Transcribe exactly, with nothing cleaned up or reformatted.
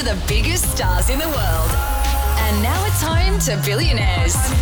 the biggest stars in the world. And now it's home to Billionaires.